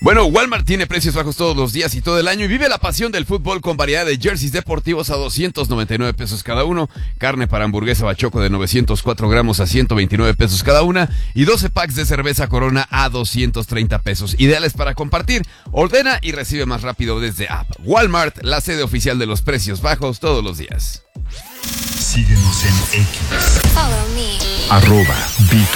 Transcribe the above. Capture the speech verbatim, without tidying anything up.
Bueno, Walmart tiene precios bajos todos los días y todo el año y vive la pasión del fútbol con variedad de jerseys deportivos a doscientos noventa y nueve pesos cada uno, carne para hamburguesa Bachoco de novecientos cuatro gramos a ciento veintinueve pesos cada una y doce packs de cerveza Corona a doscientos treinta pesos. Ideales para compartir. Ordena y recibe más rápido desde app. Walmart, la sede oficial de los precios bajos todos los días. Síguenos en X. Follow me. Arroba Vito.